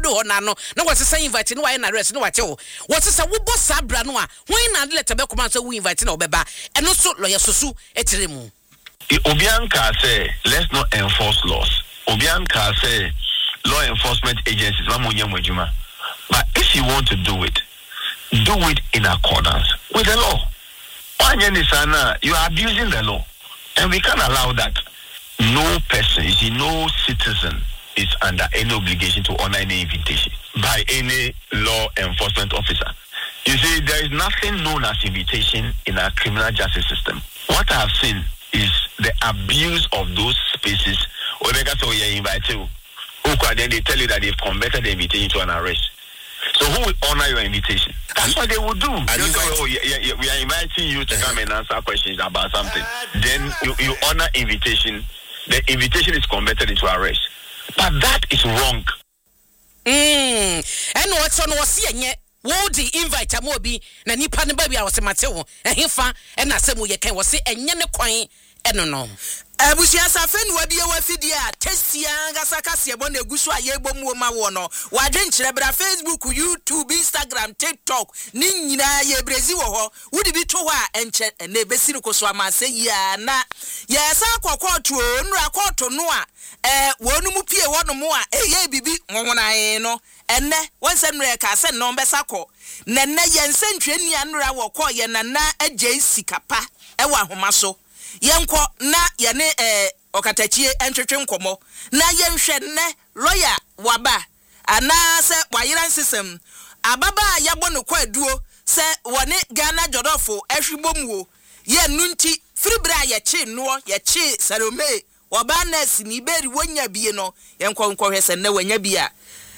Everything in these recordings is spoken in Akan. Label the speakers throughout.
Speaker 1: do na no na what say invite no why na rest no what you what say wo boss abra no a when na letter be come so we invite na obeba eno so lawyer susu etire mu
Speaker 2: Obianka say let's not enforce laws. Obianka say law enforcement agencies but if you want to do it in accordance with the law. You are abusing the law, and we can't allow that. No person, no citizen is under any obligation to honor any invitation by any law enforcement officer. You see, there is nothing known as invitation in our criminal justice system. What I have seen is the abuse of those spaces. Or they invite you. Then they tell you that they've converted the invitation to an arrest. So who will honor your invitation? That's what they will do. We are inviting you to come and answer questions about something. Then you honor invitation. The invitation is converted into arrest. But that is wrong.
Speaker 1: And what's on was seeing wo di invite amobi na nipa ne ba bia wo se mate wo ehefa e na asemu ye kan wo se enye ne kwan eno no abusia safen wa bia wa fidi a tesia ngasa kase ebo na egusu a ye bomu ma wo no wa dwenkyere bra Facebook, YouTube, Instagram, TikTok ni nyina ye brezi wo ho wudi bi to ho a enche na ebesiri ko so amase ya na ye sa kokoto nura koto no a wonu mu pie wono mu a ye bibi nwonwona no enne wonsenre ka se no mbesako nenne yensentwe nia nura wo ko ye nana agye sikapa ewa homa so yenko na ye ne okatachie entwetwe nkomo na yenhwe ne lawyer waba ana se wayiran system ababa yabo no kwaduo se wone Ghana jodofo ehwibomwo ye nunti firibra ye chi no ye chi sarome waba na sini beri wonya bie no yenko nkohwe se ne wonya bia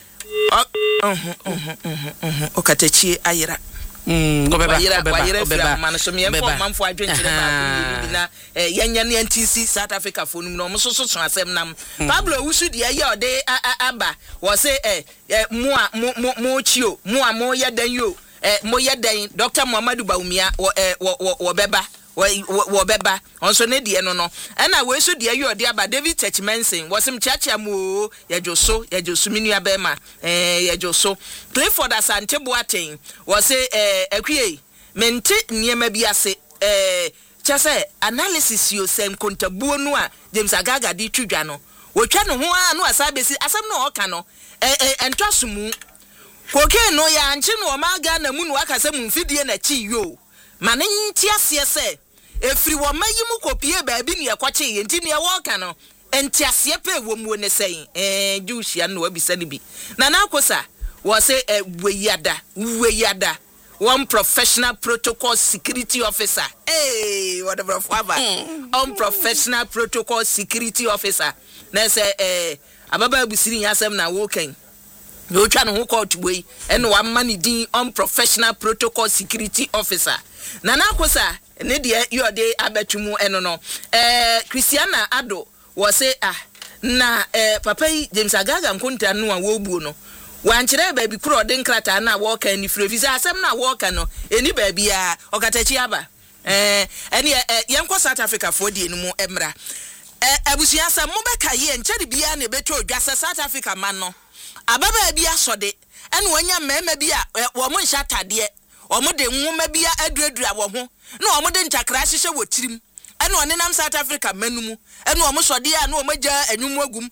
Speaker 1: okatachie ayira obeba manso me enfo manfo adwenkyere ba na yenya ne ntisi South Africa fonu no mo so asem nam Pablo wusu de ye ode aba wo se mo chio mo yedan yo mo yedan Dr. Muhammadu Bawumia wo beba wo beba onso ne de no no na we so de ye ode aba David Techmenson wo sim chiachia mo yejoso minu abema yejoso Clifford Asante Boateng wo se akwie mente niema bi ase chese analysis yo sem kontabuo no a James Agaga di twdwa no wo twa no ho a no asabesi asem no oka no entwasumu koke no ya anche no ma Ghana mu no aka se mu mfidie na chi yo mane nti ase se efri wo mayimu kopie baabi ne ekwache ye nti ne woka no enti ase pe wo mu ne sei juhia no abisa ne bi na na akosa wo se weyada one professional protocol security officer whatever unprofessional protocol security officer na se ababa busiri yasem na wo kan no twa no ho court wey eno wa mani din unprofessional protocol security officer na na akosa ne de yode abatumu eno no Christiana Ado wo se na papa James Agaga nkonta no a wo buo no wankyere baabi kuro de nkrata na wo kan ni frefisa asem na wo kan no eni baabi a okatachi aba eni yenko South Africa for die mu emra abusia asem mo beka ye nkyere bia na beto odwasa South Africa man no ababa bia sode ene wonya mema bia wo mo nhya tade wo mo de nwoma bia aduadua wo ho na wo mo de ntakra hyehye wo tirim ene one nam South Africa manumu ene wo mo sode a na wo magya anwum agum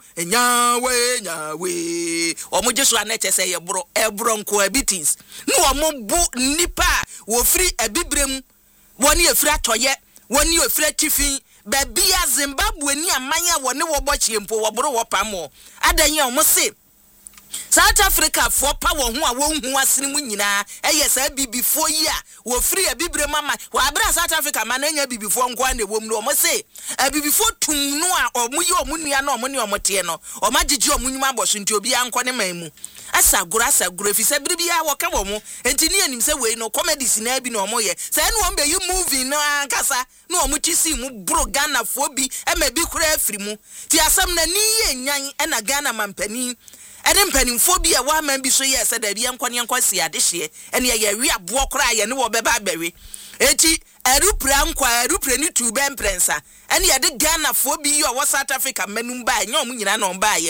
Speaker 1: nyawe wo mo jesu anache se ye bro nko abitins na wo mo bu nipa wo firi abibrem woni efiri atoye woni efiri tifin babia Zimbabwe ni amanya woni wo bochie mpo wo bro wo pamo adanye wo mo se South Africa for power ho a wonhu asene mu nyina sa bibifo yi a wo free abibre mama wo abra South Africa ma na nya bibifo nko na ewom no mo se abibifo tum no a omuyi omunua na omune omote no omagigi omunyuma aboso nti obi anko ne manmu asagura fi se biribia wo ka wo mo enti ne anim se we no comedies na bi na omoye se ne wo mbe yi movie no ankasa na omutisi mu bro Ghana fo bi ma bi kura afiri mu ti asam na ni ye nyan na Ghana mampani ene mpanimfo bi a wa man bi so ye se da bi enko si adehye ene ye wi abo kora ye ne wo beba abewe eti erupre ni tuben prensa ene ye de Ghana fo bi yo wo South Africa manum ba nya omu nyina no ba ye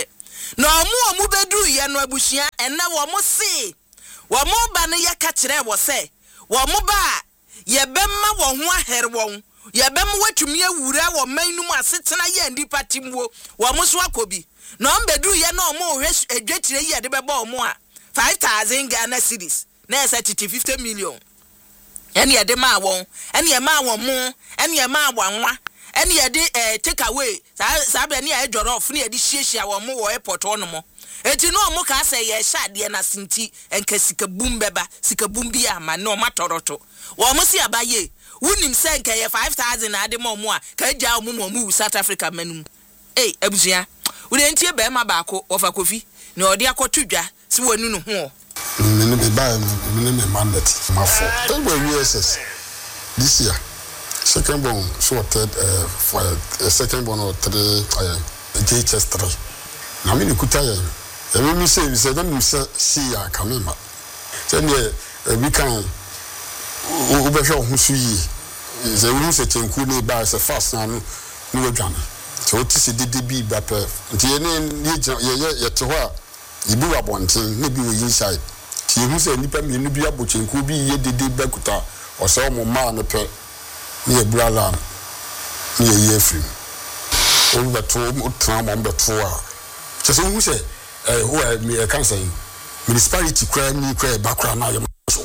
Speaker 1: na omu bedru ye no abusua enna wo mo se wo mo ba ne ye ka kire wo se wo mo ba ye bemma wo ho ahere wo ye bem watumi awura wo manum asetena ye ndipa timwo wo mo so akobi na on bedru ye na omo hwe adwatire ye de beba omo a 5,000 Ghana cedis na esa 50 million ene ye de ma won ene ye ma won mo ene ye ma wanwa ene ye de take away sa be ne ye joro off ne ye de hiehia wo mo wo airport ono mo eti no mo ka say ye hyade na sinti enka sika bum beba sika bum bi ama no matoroto wo mo si abaye wunim se enka ye 5,000 ade mo mo a ka ja mo South Africa manum abusua wo de ntie be ma baako ofa kofi ne ode akotudwa si wonu no ho
Speaker 3: me buy me mandate my for USS this year second born so third for second born or three JHS 3 na me kuta ya me say we say don't see ya kamema then we can we show who see ze we say chenku ne ba se fast na no we dwane so ti se DDB ba pe nti ye te ho a ibu abonten ne bi we inside ti hu se nipa me no bi abochenku bi ye dede ba kuta o se mo ma no pe ne brala ne ye free o ba to o tra mo ba to a se so hu se who me can say municipality kra ni kra bakra na ye so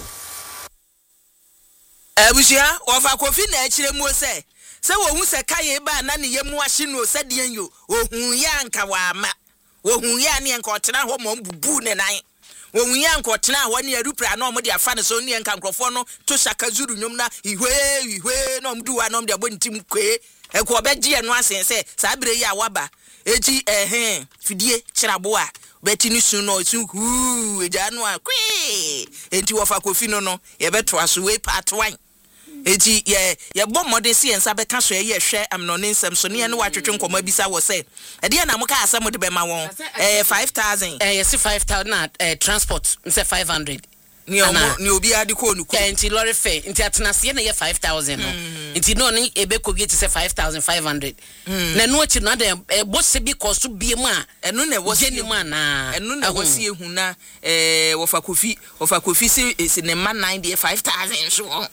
Speaker 1: abusia ofa kofi na akire mu se wo hu se kaye ba na ne ye mu ahye no se de yo ohun ya nka wa ma ohun ya ne nka otena ho mo bubu ne nan ohun ya nka otena ho ne arupra na mo de afa ne so ne nka nkrofo no to shaka zuru nyom na ihwe na mo duwa na mo de abontim kwe eko obeje no asen se sa bere ya waba eti fidie kirabo a beti ni sun no sun hu eja no a kwi enti wofa kofi no ye beto aso we part 1 eti ye bom modern si ensa beka so ye hwe amno ne nsem so ne ne watwetwe nkoma bisa wo se e de na mo ka asem de be ma won 5,000
Speaker 4: yes 5,000 na transport nse 500
Speaker 1: ni obi ade ko nuku
Speaker 4: enti lorry fare enti atenase na ye 5,000 no enti no ni ebe ko get say 5,500 na no chi na de bosse bi cost bi mu a
Speaker 1: eno na wo
Speaker 4: geni mu na
Speaker 1: eno na wo si ehu na wofa kofi si ne ma 95,000 so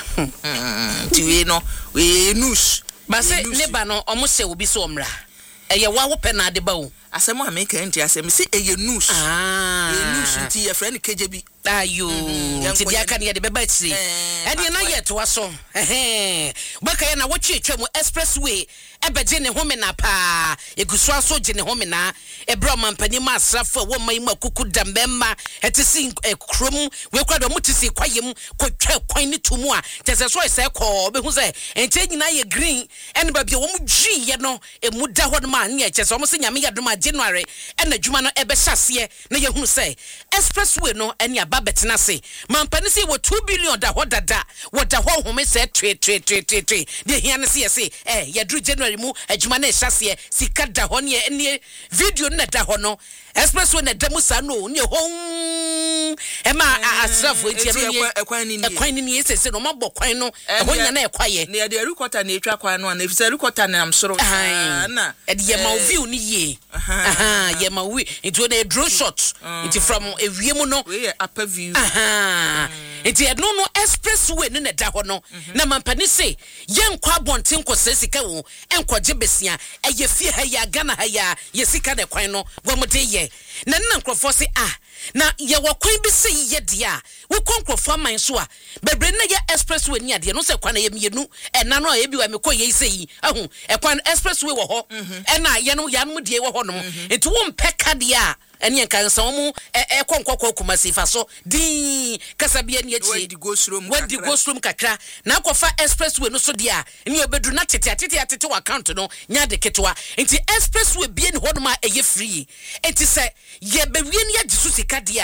Speaker 1: ti we no we news
Speaker 4: ba se neba no omo se obi so omra eye wa wo pe na ade ba o
Speaker 1: asem America enti asem se eye news news ti ye friend KJB
Speaker 4: ayo ti dia kan ye de beba tiri ene na ye to aso baka ye na wo twetwa mu expressway ebeje ne home na pa egusu aso je ne home na ebro mampani ma asrafo wo mai ma kuku dambemma etisi krom we kwado mutisi kwayem kwatwa kwan ni tumu a tese so ese ko be hu se enti nyina ye green ene ba bia wo mu dwi ye no emu da ho ma ne che so mo se nyame ya doma January ena djuma no ebe hyase na ye hu se expressway no ene aba betena se mampani se wo 2 billion da ho dada wo da ho home se tre de hia ne se ye ye dru January mu adjuma na hyase sika da ho ne video na da ho no expressway na damu sa no ne ho ema asrafo enti ekwan ni ye se no mabọ kwan no ho nya na ekwaye
Speaker 1: ne de rukota na etwa kwan no na efise rukota na amsoro na
Speaker 4: e de ma view ni ye ye ma wi into na drone shot into from ewiem no
Speaker 1: we upper view
Speaker 4: enti e no expressway ne na da ho no na mampani se ye nkwa bonten kose sika wo enkoje besia e ye fie ha ya Ghana ha ya ye sika na kwan no wo mo de ye na nkrofo se na ye wakwan bi se ye dia wo konkrofo man so a bebre na ye expressway ni ade no se kwan na ye mienu na no ye bi wa me ko ye se yi ahu e kwan expressway wo ho na ye no ya no die wo ho no enti wo mpeka dia ene kan sa mu konkokko kuma sifa so din kasabia ni echi
Speaker 1: wadi go strom
Speaker 4: kakra na akofa expressway no so dia ni obedu na tete wa account no nya de ketwa enti expressway bie ni hodoma eye free enti se ye bewie ni agisu sika dia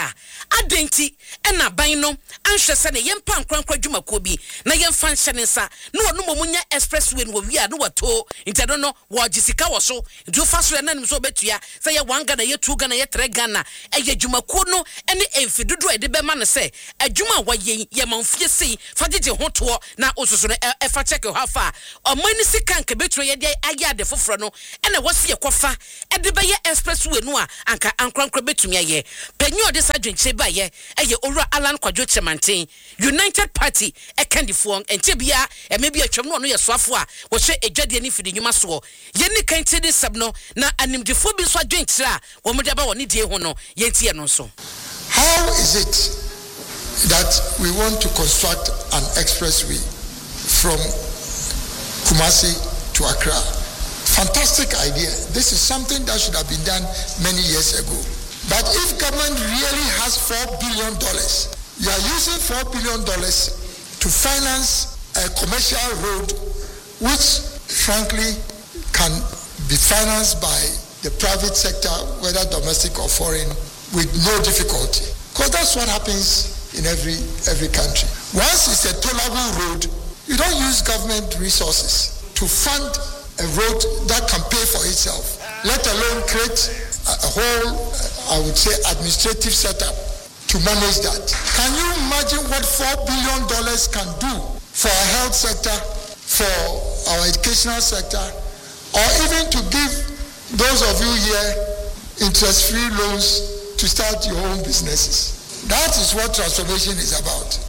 Speaker 4: adenti ena ban no anhwe se ne yempa nkwankwa dwumakuo bi na yemfa nhyɛ ne nsa na wɔno momunya expressway no wi a no wato intado no wɔgisika wo so ndu fa so na nim so betua sɛ yɛ 1 Ghana yɛ 2 Ghana yɛ 3 Ghana ɛyɛ dwumakuo no ɛne emfidodo ɛde bɛma no sɛ adwuma wɔyɛ yɛ manfie sei fa gege hotoɔ na ososo no ɛfa check ho afa ɔmani sika nka beturo yɛ de ayɛ ade foforo no ɛna wɔse yɛ kɔfa ɛde bɛyɛ expressway no a anka ankrankra betumi ayɛ panyi ɔde sa dwenche ba yɛ ɛyɛ owura Alan Kwadwo Chemanten United Party ɛkandifoɔ ɛnche bia ɛme bia twam no yɛ soafo a wɔhwɛ edwade ne fidi nnwuma soɔ yɛni kante de sab no na animdefo bi so adwenche a wɔn de ba wɔn die ho no yɛntie no so.
Speaker 5: How is it that we want to construct an expressway from Kumasi to Accra? Fantastic idea. This is something that should have been done many years ago. But if government really has $4 billion, you are using $4 billion to finance a commercial road which frankly can be financed by the private sector, whether domestic or foreign, with no difficulty. Because that's what happens in every country. Once it's a tollable road, you don't use government resources to fund a road that can pay for itself, let alone create a whole, I would say, administrative setup to manage that. Can you imagine what $4 billion can do for our health sector, for our educational sector, or even to give those of you here interest-free loans to start your own businesses? That is what transformation is about.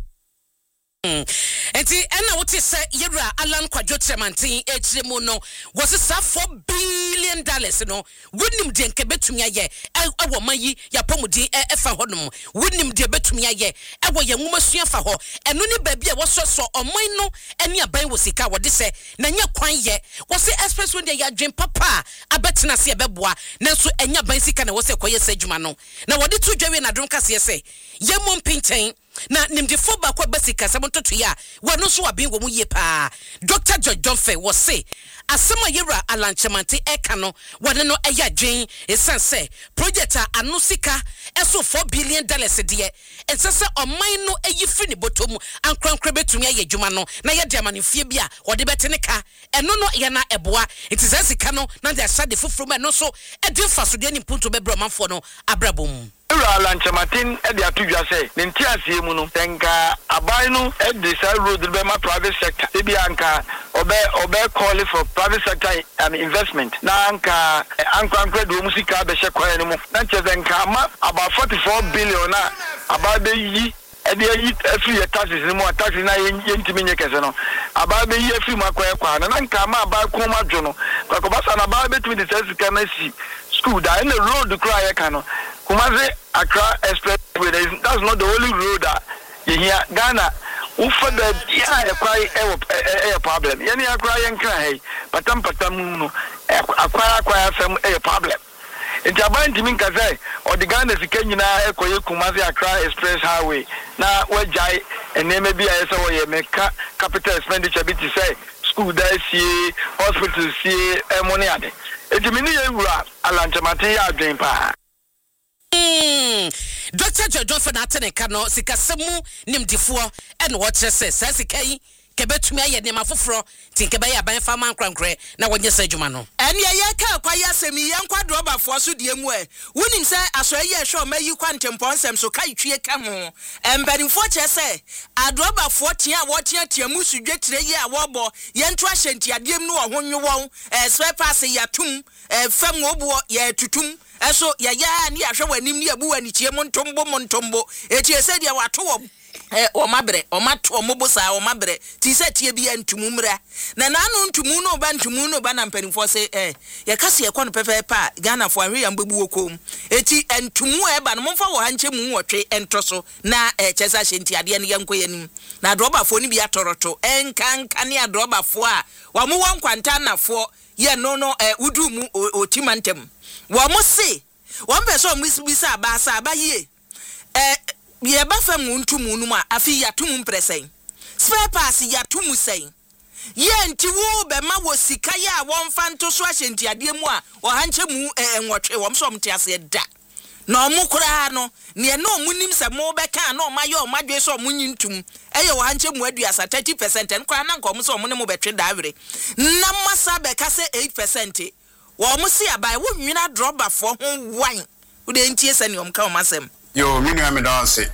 Speaker 4: Enti ena wote se yewra Alan Kwadwo Chemanten echiremu no was $4 billion no wonim de nke betumi aye ewo mayi ya pomudi efa hodom wonim de betumi aye ewo ye nwumasua fa ho eno ni ba bia wososo oman no ene aban wosika wode se na nya kwan ye wose expressway de ya dwen papa abetena se ebeboa nanso enya ban sika na wose koye sadwuma no na wode to dwawe na dom kase se ye mom pinten na nimdefo ba kwa basika samontoto ya wano so abin wo mu ye pa Dr. George Donfe wo se asema yewra Alan Chemanten eka no wane no eya dwen esanse project a anosika eso $4 billion de ensese oman no eyi firi ne botomu ankrankra betumi aye dwuma no na ye de amanefie bia wode betene ka eno no ye na eboa itizasika no na de asade foforo ma no so edi fasode ni punto bebro manfo no abrabom
Speaker 6: Alan Chemanten e de atudwa say ne ntiasie mu no tenka aban no e de sa road be ma private sector e bia anka obe call for private sector investment na anka anka do musika be hye kwai ne mu na chezenka ma about $44 billion na about be yi e de yi free taxes ne mu taxes na yentimi nye kese no about be yi free makwai kwa na anka ma about ko ma dwo no kwa basa na about be 26 kana si school da in the road cry kano Kumasi Accra Expressway, that's not the only road that you hear Ghana. Ufa the a problem. Yani acquire cry, patam acquire some a problem. In Japan, Timinka say, or the Ghana is Kenya, Kumasi Accra Express Highway. Now, what Jai and then maybe I saw make capital expenditure bit to say school there, see hospitals, see money at it. It's a mini Alan Chemanten ya dream pa.
Speaker 4: Dr. George Donfe na teneka no sikasemu nimdifuo ene wo kyerese sasikai kebetumi aye ne mafoforo tinkebe ya ban fama nkrankre na wonye sadwuma no
Speaker 1: ene ye ka kwaya semi ye nkwadro bafo so de mu wonim se aso ye hwe mayi kwantemponsem so kai twie ka ho embanifo kyerese adrobafo tia wo tia mu sudwetire ye a wo bo ye nto ahyantiadem no wo honwon spare pass yatum fam obo ye tutum eso ya ni ahwe wanim ni abu wani tie montombo etie se dia wato wo mabre o mato omobosa o mabre ti se tie bia ntumumra na nanu ntumu no ba na mpanifo se ye kase ye kono pepe pa Ghana fo ahwe ya mbebu okom eti ntumu ba no momfa wo hanche mu wotwe entoso na chesa hyenti ade ne yanko yanim na droba fo ni bia toroto enkanka ne adroba fo a wa mu won kwanta na fo ye no udu mu otimantem wa mo se won be so misibisa ba ye ye ba fam ntumu no ma afi yatum presen spare pass yatum sen ye nti wo be ma wo sika ya won fa nto so ahyenti ade mu a wo hanche mu enwotwe wo mso mte ase da na omu kura no ne na omu nim se mo beka na omaye omadwe so omu nyintum eye wo hanche mu aduasa 30% en kura na nko omu so omu ne mo betwe davre na masa beka se 8% wo omu si abai wo nwina droba fo ho wan wo de ntie se ne omka omasem
Speaker 7: yo minu ame da se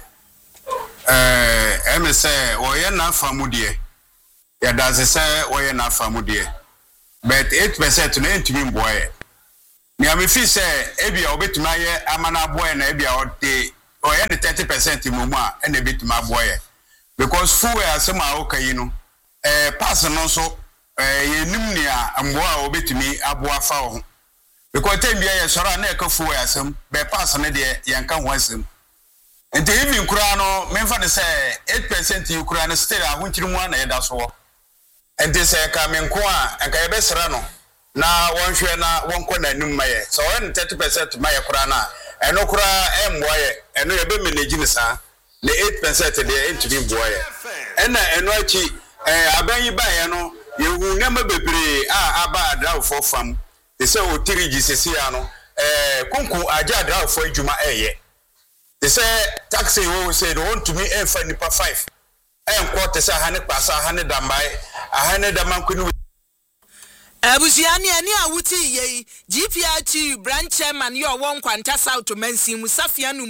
Speaker 7: eme se wo ye na famudie ya da se wo ye na famudie but 8% no entumi mboye ni am fi say ebia obetuma ye amana boy na ebia ode oye ne 30% mumu a na ebetuma boy because fuel asema okayi no pass no so ye nim ni a mbo a obetumi aboa fa ho because tem bia ye soro na e ka fuel asem be pass ne de ye nka ho asem enti even kura no memfa de say 8% you kura no still ahunchiri mu na ye da so enti say ka menko a enka ye be sra no na wonhwe na wonko na nim maye so when 30% maye kura na eno kura emboye eno ye be manage ni sa le 8% de entimi boye eno achi aban yi ba ye no ye hu ne ma bebre aba adra fo fam de se o tirigi sesi ya no kunku aja adra fo adwuma eye de se taxi wo say do want to me e fa nipa 5 enko te se hane pasa hane dambai hane damankunu
Speaker 1: Abusiani ani awuti ye GPRT branch chairman yo won kwanta South Mansim Safianu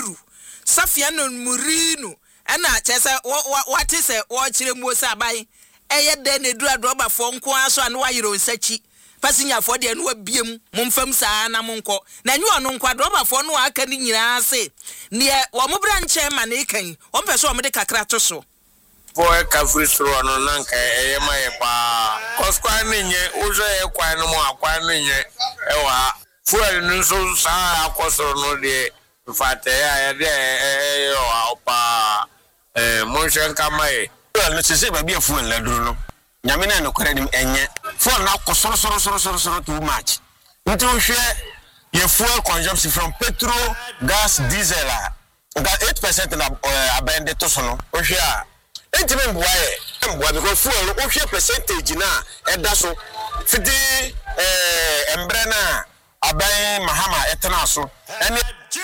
Speaker 1: Murinu ana chese what is wo chire mu osabai eye de ne dura droba fo nko aso an wa yiro nsachi pasinya fo de no abiem momfam saa na monko na nyu ono nkwa droba fo no aka ni nyina ase ne wo mo branch chairman e kan wo pese wo mo de kakra to so
Speaker 8: boy ka free throw no nanka eyema ye pa koskwa ninye uzo ye kwa no mo akwa ninye ewa fuel nso sa akosoro no de fate ya de yo opa monshen kamae fuel no se ba bia fuel la duro no nyame na no kwere dim enye fuel na kosoro too much nti wo hwe ye fuel consumption from petrol gas diesel that 8% na abende to so no wo hwe a entime mboaye because fuel o hwe percentage na eda so fidi embre na aban mahama etena so ene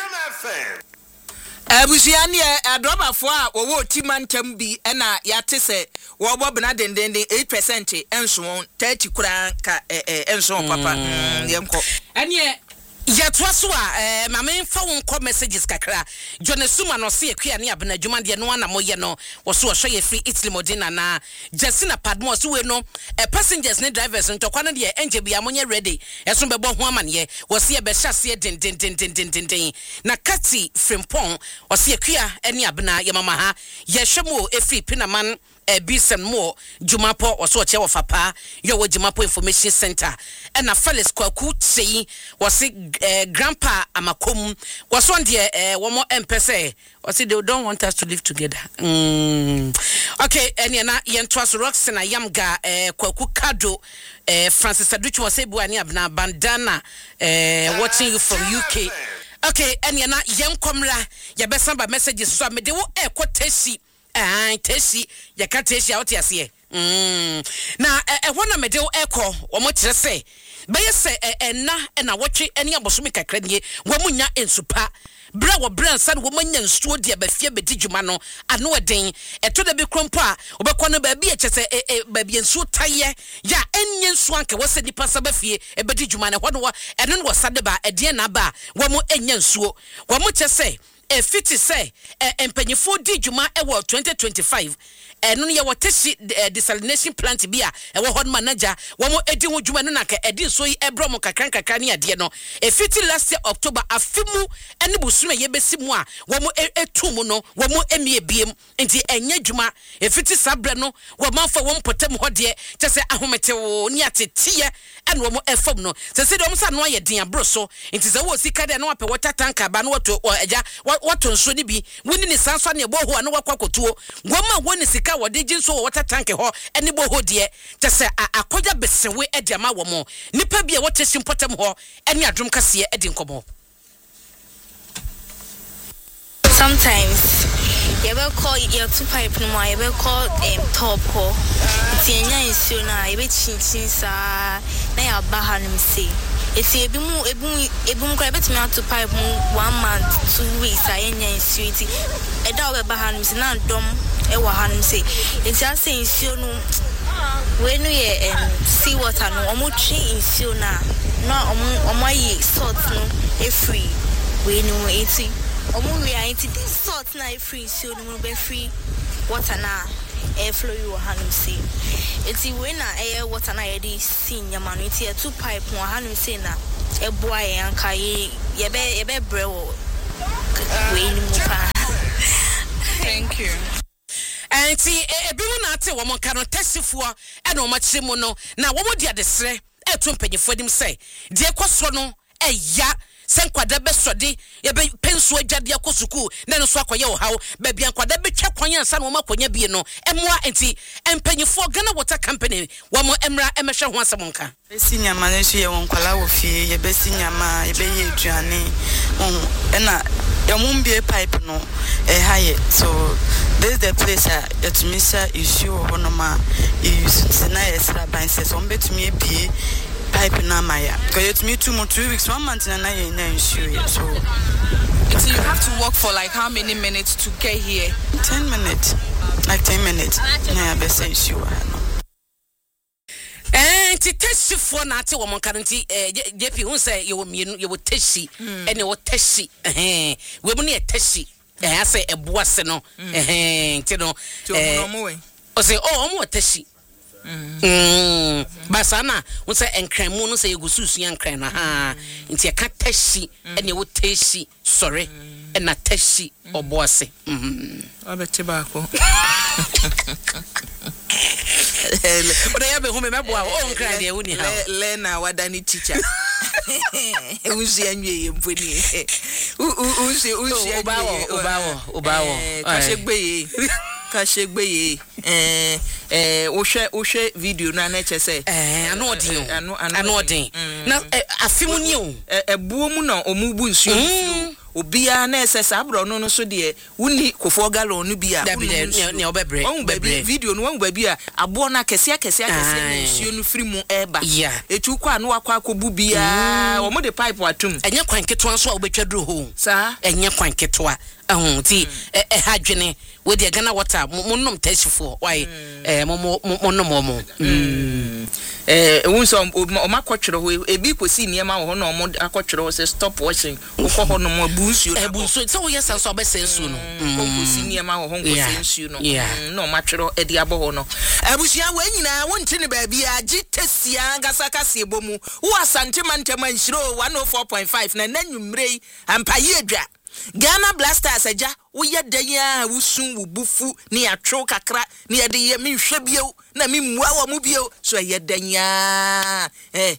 Speaker 1: abusiani adroba fo a wo timantam bi na yate se wo bobna denden 8% enso 30 kura ka enso papa yemko
Speaker 4: ene yetwa so a mama mfa won ko messages kakra Jonesuma no se akua ne abena dwuma de no na moye no wo so hwe ye free Italy modena na Jessina Padmo so we no passengers ne drivers ntokwa no de enje bia monye ready eso bebo ho amane wo se ye be hyase den na Kati Frimpong wo se akua ne abena ye mama ha ye hwemo efri pinaman Bisem mo Jumapo was what you fapa your Jumapo Information Center and a Felix Kwaku say was it grandpa Amakum was one dear one more empese was it they don't want us to live together. Okay, and yana Yentwas Rocks and a Yamga Kwaku Kado Francis Aduch was a buani abna bandana watching you from UK. Okay, and yana Yam Komra Yabesamba messages so me de wo quotation. Teshi yakateshi out yase na ehona mede eko omo kire se be se na wotwe ene abosome kakra nie wo munya ensupa bra wo bra nsa wo manya nsuo de abafie bedi dwuma no ano eden eto da be krompo a obekọ no ba bi echese ba bi nsuo taye ya enye nsuo anka wo se nipa sa bafie ebedi dwuma ne hodo eno no sade ba ede na ba wo mo enya nsuo wo mo chese fiti say empanyefo di dwuma e wo 2025 eno no ye woteshi desalination plant bia e wo hon manager wo mo edi ho dwuma no na ka edi so yi ebro mo kakran ne ade no fiti last year October afimu ene busume ye besi mu a wo mo etum no wo mo emie biem enti enye dwuma fiti sabre no wo manfa wo mpotem ho de kyese ahomete wo ni atetiye ene wo mo efom no se de wo sa no ye den abro so enti se wo sika de no apɛ water tank ba no wato eja wato nso ni bi woni ni sanso ne boho a no wakwakotuo goma woni sika wode jinso water tank ho ene boho de kyese akoja besewe ede ama wo mo nipa bia wote simpotem ho ene adrum kase edi nkomo.
Speaker 9: Sometimes you will call your two pipe no more, you will call top ho. Tienya insu na you be chinchin sa na ya baha no say. It's a boom crabbit me out to pipe 1 month, 2 weeks. I ain't in sweetie. A dog about hands and not dumb. Ewa hanum say. It's just saying, you know, when we see what I know, I'm in you now. No, my salt no, a free. We know 80. We are 80 salt now, free, so no be free. What an air flow you hanum say. It's a winner, air what an idea seen your man. It's a 2 pipe more hanum say now. A boy and Kaye, ye be brew.
Speaker 10: Thank you.
Speaker 4: And see, a bimonate woman cannot testify and no much simono. Now, what would you say? A trumpet for them say, dear Quasono, a ya. Senkwa da besode ye be penso agade akosuku na no so akoye wo hawo ba bia nkwa da betwa kwanya nsa no makonya bie no emmoa enti empanyifo Ghana Water Company wo mo emra emehwe ho asemonka
Speaker 10: besinya manesu ye won kwala wo fie ye besinya ma ye be ye aduane na ye mumbie pipe no haye so this is the place that Mr. issue honoma you use na extra banse so mbetumi ebie pipe na maya because it me 2 weeks 1 month and I issue so
Speaker 11: you have to walk for like how many minutes to get here?
Speaker 10: 10 minutes like 10 minutes na best issue
Speaker 4: ti teshi for na ate wo mon karanti JP who say you will teshi and you will teshi we mo na teshi I say eboase no ti no o say oh mo teshi basana won say enkran mu no say egususu yankran na ha nti e ka teshi ene wo teshi sorry e na teshi oboase
Speaker 1: abete ba ko
Speaker 4: oda ya be home meboa o nkran de woni ha
Speaker 1: learner wadani teacher uzi anwe ye mponi uzi obawo kashegbe ohwe video na na chese
Speaker 4: anu odin na afimu ni o
Speaker 1: ebuo mu na omubu nsuo obia na esesa abro no so de uni kofo galon no bia
Speaker 4: ne obebre
Speaker 1: obebre video no wan babi a abo na kese na nsuo no firi mu eba etu kwa no akwa akobu bia omo de pipe atum
Speaker 4: enye kwan ketwa so a obetwa dro ho
Speaker 1: sa
Speaker 4: enye kwan ketwa ti hadwene we de Ghana Water monnom tashifo why monnom
Speaker 1: wunso omakotwere ho ebi kosi niema ho na omo akotwere ho say stop watching ukọ ho no abusuo
Speaker 4: so we yes so abesensu no
Speaker 1: kosi niema ho kosensu no no matwere edi abo ho no abusuo we nyina wonte ne ba bia agi tesia gasakase bomu wo asante mantema nshiro 104.5 na nanwumrei ampaye adwa Ghana Blasters aja wo yedan ya wusun wo bufu ni atwo kakra ni yede ye mi hwe bio na mi mua wo mu bio so yedan ya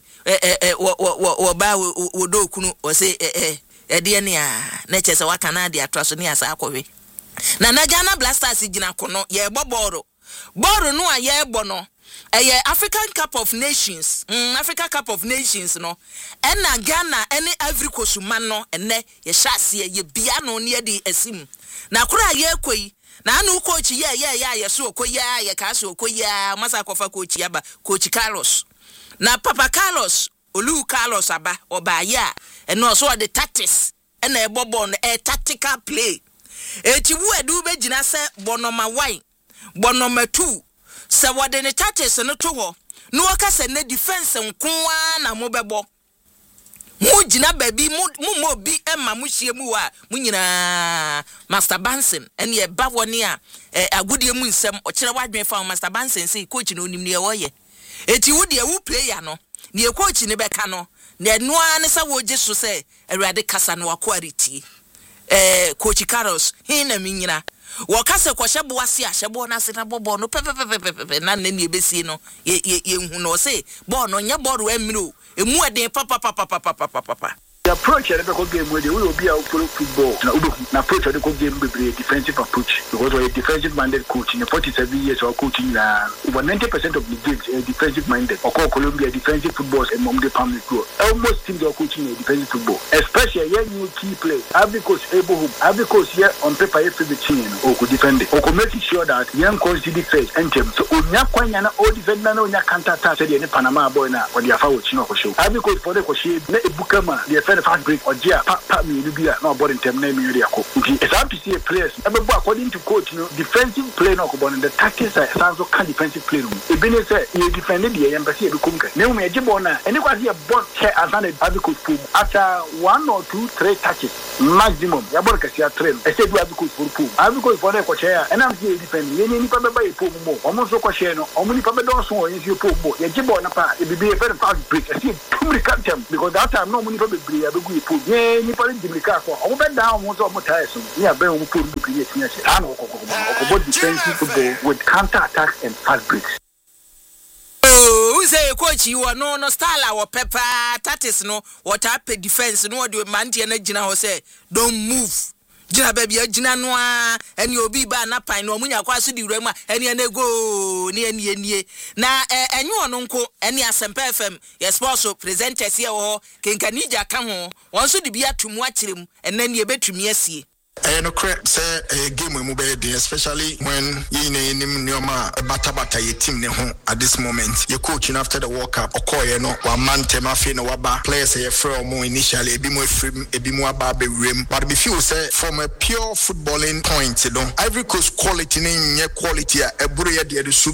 Speaker 1: wo ba wo dokunu wo se ede ne a na chese waka na de atwa so ni asa akọwe na Ghana Blasters gina kono ye boboro no a ye bo no African Cup of Nations Africa Cup of Nations no ena Ghana ene Ivory Coast man no ene ye hyase ye bia no ne de asim na kura ye koi na anu coach ye so okoya ye ka so okoya masa kofa coach yaba coach Carlos na Papa Carlos Olu Carlos aba oba ya eno so the tactics ena ebobo no tactical play etiwu edu be gina se bonoma 1 bonoma 2 se wode ne tactics no to ho no waka se ne defense nkoa na mo bebo mu gina baby mu bi emma mu hie mu wa mu nyina Master Bansen ene ye ba woni a agudie mu nsem o kire wadwen fa Master Bansen say coach no onim ne wo ye eti wo de wo player no ne coach ne beka no ne noa ne sa wo je so say awurade kasa no akwariti coach Carlos hina minyina wakase kwa shebo asi a shebo na se na bobo no pepepepepe na ne ebesi no ye hu no se bo no nya bodo emiro emu eden papa
Speaker 6: the approach at the game where they will be out for football. Now approach at the game will be a defensive approach because we're a defensive minded coach in 47 years of coaching. Over 90% of the games are defensive minded. Or Colombia defensive football and Mom de Pamela Grow. Almost teams are coaching a defensive football, especially a new key play. Every coach able who every coach here on paper if the team or could defend it or could make sure that young coach did face and them. So Unyakwana all defender no counter attack any Panama boy now or the Afa Chino for show. Every coach for the coach let Bukama the affair fast break or Jia Pat me Lubia no board in term name area. It's hard to see a players. According to coach, defensive play no and the tactics are also can defensive play. If you say you defended the embassy of Kunka, now me Jibona and it was here bought chair as an advocate after 1 or 2, 3 touches maximum. Yaborka train. I said we have to for pool. I have to for the chair and I'm here defending any papa by pool more. Almost so question or many papa don't so is your pool more. Yajibona pa it be a very fast break. I see them because that time no money for the break. I go pool. Yeah, you put in the car for over down once or more times. Yeah, very pool to create. I know about defensive football with counter attack and fast breaks.
Speaker 1: Oh, say coach you are no style our pepper that is no what happened defense no do man tie na gina ho say don't move gina baby gina no and you be ba na pan no munya kwa so di wura ma ene na go ne enie na enyu ono nko ene Asempa FM yes sports presenters here ho kenkanija ka ho won so di bia tumu akirem ene ne betumi asie.
Speaker 12: No crap say a game we move especially when you know bata your team at this moment. You're coaching after the World Cup or call no one man temafi no waba players a fair more initially a bit more baby rim. But if you say from a pure footballing point, Ivory Coast quality quality a